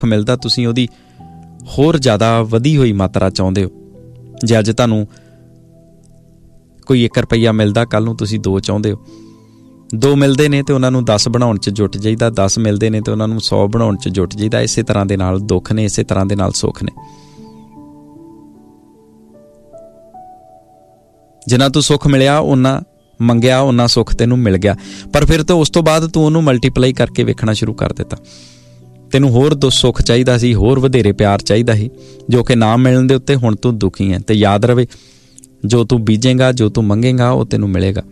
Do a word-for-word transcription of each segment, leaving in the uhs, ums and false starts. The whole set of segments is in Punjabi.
ਮਿਲਦਾ ਤੁਸੀਂ ਉਹਦੀ ਹੋਰ ਜ਼ਿਆਦਾ ਵਧੀ ਹੋਈ ਮਾਤਰਾ ਚਾਹੁੰਦੇ ਹੋ। ਜੇ ਅੱਜ ਤੁਹਾਨੂੰ ਕੋਈ ਇੱਕ ਰੁਪਈਆ ਮਿਲਦਾ, ਕੱਲ੍ਹ ਨੂੰ ਤੁਸੀਂ ਦੋ ਚਾਹੁੰਦੇ ਹੋ। ਦੋ ਮਿਲਦੇ ਨੇ ਅਤੇ ਉਹਨਾਂ ਨੂੰ ਦਸ ਬਣਾਉਣ 'ਚ ਜੁਟ ਜਾਈਦਾ, ਦਸ ਮਿਲਦੇ ਨੇ ਅਤੇ ਉਹਨਾਂ ਨੂੰ ਸੌ ਬਣਾਉਣ 'ਚ ਜੁਟ ਜਾਈਦਾ। ਇਸੇ ਤਰ੍ਹਾਂ ਦੇ ਨਾਲ ਦੁੱਖ ਨੇ, ਇਸੇ ਤਰ੍ਹਾਂ ਦੇ ਨਾਲ ਸੁੱਖ ਨੇ। ਜਿੰਨਾ ਤੂੰ ਸੁੱਖ ਮਿਲਿਆ, ਓਨਾ ਮੰਗਿਆ, ਓਨਾ ਸੁੱਖ ਤੈਨੂੰ ਮਿਲ ਗਿਆ। ਪਰ ਫਿਰ ਤਾਂ ਉਸ ਤੋਂ ਬਾਅਦ ਤੂੰ ਉਹਨੂੰ ਮਲਟੀਪਲਾਈ ਕਰਕੇ ਵੇਖਣਾ ਸ਼ੁਰੂ ਕਰ ਦਿੱਤਾ। ਤੈਨੂੰ ਹੋਰ ਦੋ ਸੁੱਖ ਚਾਹੀਦਾ ਸੀ, ਹੋਰ ਵਧੇਰੇ ਪਿਆਰ ਚਾਹੀਦਾ ਸੀ, ਜੋ ਕਿ ਨਾ ਮਿਲਣ ਦੇ ਉੱਤੇ ਹੁਣ ਤੂੰ ਦੁਖੀ ਹੈ। ਅਤੇ ਯਾਦ ਰਵੇ, ਜੋ ਤੂੰ ਬੀਜੇਗਾ, ਜੋ ਤੂੰ ਮੰਗੇਗਾ, ਉਹ ਤੈਨੂੰ ਮਿਲੇਗਾ।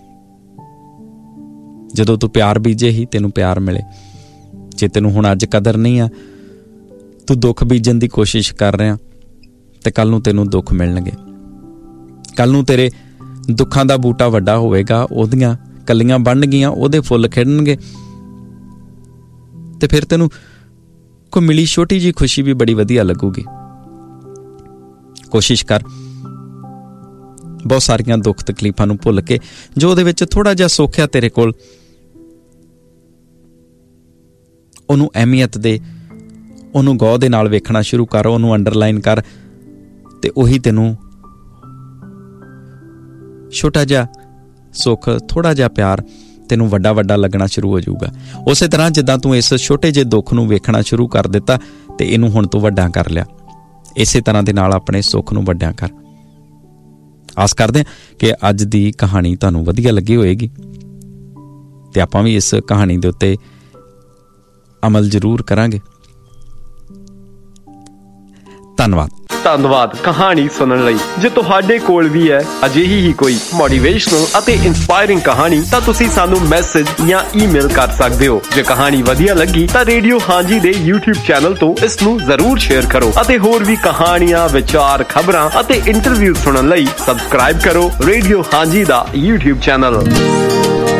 ਜਦੋਂ ਤੂੰ ਪਿਆਰ ਬੀਜੇ ਹੀ ਤੈਨੂੰ ਪਿਆਰ ਮਿਲੇ। ਜੇ ਤੈਨੂੰ ਹੁਣ ਅੱਜ ਕਦਰ ਨਹੀਂ ਆ, ਤੂੰ ਦੁੱਖ ਬੀਜਣ ਦੀ ਕੋਸ਼ਿਸ਼ ਕਰ ਰਿਹਾ, ਅਤੇ ਕੱਲ੍ਹ ਨੂੰ ਤੈਨੂੰ ਦੁੱਖ ਮਿਲਣਗੇ। ਕੱਲ੍ਹ ਨੂੰ ਤੇਰੇ ਦੁੱਖਾਂ ਦਾ ਬੂਟਾ ਵੱਡਾ ਹੋਵੇਗਾ, ਉਹਦੀਆਂ ਕਲੀਆਂ ਬਣਨਗੀਆਂ, ਉਹਦੇ ਫੁੱਲ ਖਿੜਨਗੇ, ਅਤੇ ਫਿਰ ਤੈਨੂੰ ਕੋਈ ਮਿਲੀ ਛੋਟੀ ਜਿਹੀ ਖੁਸ਼ੀ ਵੀ ਬੜੀ ਵਧੀਆ ਲੱਗੂਗੀ। ਕੋਸ਼ਿਸ਼ ਕਰ ਬਹੁਤ ਸਾਰੀਆਂ ਦੁੱਖ ਤਕਲੀਫਾਂ ਨੂੰ ਭੁੱਲ ਕੇ ਜੋ ਉਹਦੇ ਵਿੱਚ ਥੋੜ੍ਹਾ ਜਿਹਾ ਸੁੱਖ ਆ ਤੇਰੇ ਕੋਲ, ਉਹਨੂੰ ਅਹਿਮੀਅਤ ਦੇ, ਉਹਨੂੰ ਗੌਰ ਦੇ ਨਾਲ ਵੇਖਣਾ ਸ਼ੁਰੂ ਕਰ, ਉਹਨੂੰ ਅੰਡਰਲਾਈਨ ਕਰ, ਅਤੇ ਉਹੀ ਤੈਨੂੰ ਛੋਟਾ ਜਿਹਾ ਸੁੱਖ, ਥੋੜ੍ਹਾ ਜਿਹਾ ਪਿਆਰ ਤੈਨੂੰ ਵੱਡਾ ਵੱਡਾ ਲੱਗਣਾ ਸ਼ੁਰੂ ਹੋ ਜਾਊਗਾ। ਉਸੇ ਤਰ੍ਹਾਂ ਜਿੱਦਾਂ ਤੂੰ ਇਸ ਛੋਟੇ ਜਿਹੇ ਦੁੱਖ ਨੂੰ ਵੇਖਣਾ ਸ਼ੁਰੂ ਕਰ ਦਿੱਤਾ ਅਤੇ ਇਹਨੂੰ ਹੁਣ ਤੂੰ ਵੱਡਾ ਕਰ ਲਿਆ, ਇਸੇ ਤਰ੍ਹਾਂ ਦੇ ਨਾਲ ਆਪਣੇ ਸੁੱਖ ਨੂੰ ਵੱਡਿਆਂ ਕਰ। ਆਸ ਕਰਦੇ ਹਾਂ ਕਿ ਅੱਜ ਦੀ ਕਹਾਣੀ ਤੁਹਾਨੂੰ ਵਧੀਆ ਲੱਗੀ ਹੋਏਗੀ, ਅਤੇ ਆਪਾਂ ਵੀ ਇਸ ਕਹਾਣੀ ਦੇ ਉੱਤੇ ਅਮਲ ਜ਼ਰੂਰ ਕਰਾਂਗੇ। ਧੰਨਵਾਦ। ਧੰਨਵਾਦ ਕਹਾਣੀ ਸੁਣਨ ਲਈ। ਜੇ ਤੁਹਾਡੇ ਕੋਲ ਵੀ ਹੈ ਅਜਿਹੀ ਹੀ ਕੋਈ ਮੋਟੀਵੇਸ਼ਨਲ ਅਤੇ ਇੰਸਪਾਇਰਿੰਗ ਕਹਾਣੀ, ਤਾਂ ਤੁਸੀਂ ਸਾਨੂੰ ਮੈਸੇਜ ਜਾਂ ਈਮੇਲ ਕਰ ਸਕਦੇ ਹੋ। ਜੇ ਕਹਾਣੀ ਵਧੀਆ ਲੱਗੀ ਤਾਂ ਰੇਡੀਓ ਹਾਂਜੀ ਦੇ ਯੂਟਿਊਬ ਚੈਨਲ ਤੋਂ ਇਸ ਨੂੰ ਜ਼ਰੂਰ ਸ਼ੇਅਰ ਕਰੋ, ਅਤੇ ਹੋਰ ਵੀ ਕਹਾਣੀਆਂ, ਵਿਚਾਰ, ਖਬਰਾਂ ਅਤੇ ਇੰਟਰਵਿਊ ਸੁਣਨ ਲਈ ਸਬਸਕ੍ਰਾਈਬ ਕਰੋ ਰੇਡੀਓ ਹਾਂਜੀ ਦਾ ਯੂਟਿਊਬ ਚੈਨਲ।